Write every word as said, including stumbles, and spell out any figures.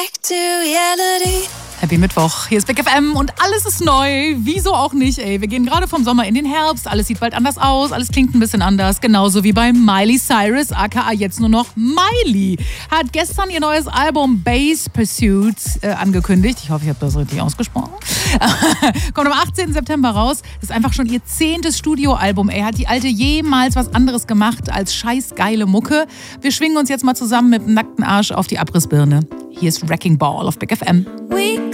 Happy Mittwoch, hier ist Big F M und alles ist neu, wieso auch nicht, ey. Wir gehen gerade vom Sommer in den Herbst, alles sieht bald anders aus, alles klingt ein bisschen anders, genauso wie bei Miley Cyrus, aka jetzt nur noch Miley. Hat gestern ihr neues Album Bass Pursuit äh, angekündigt, ich hoffe, ich habe das richtig ausgesprochen. Kommt am achtzehnten September raus, das ist einfach schon ihr zehntes Studioalbum, ey. Hat die Alte jemals was anderes gemacht als scheiß geile Mucke? Wir schwingen uns jetzt mal zusammen mit dem nackten Arsch auf die Abrissbirne. Hier ist Wrecking Ball auf Big F M.